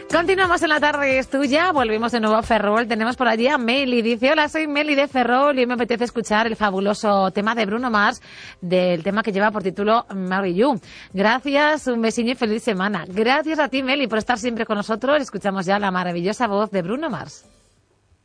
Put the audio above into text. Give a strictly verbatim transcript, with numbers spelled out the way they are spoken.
Continuamos en la tarde, es tuya. Volvemos de nuevo a Ferrol. Tenemos por allí a Meli. Dice, hola, soy Meli de Ferrol y hoy me apetece escuchar el fabuloso tema de Bruno Mars, del tema que lleva por título Marry You. Gracias, un besillo y feliz semana. Gracias a ti, Meli, por estar siempre con nosotros. Escuchamos ya la maravillosa voz de Bruno Mars.